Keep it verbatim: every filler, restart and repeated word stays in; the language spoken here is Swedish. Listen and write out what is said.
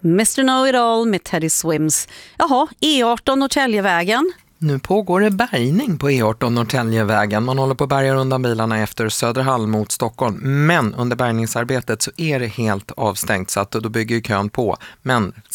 mister Know-It-All med Teddy Swims. Jaha, E arton Norrtäljevägen. Nu pågår det bärgning på E arton Norrtäljevägen. Man håller på att bärga undan bilarna efter Söderhall mot Stockholm. Men under bärgningsarbetet så är det helt avstängt så att då bygger kön på. Men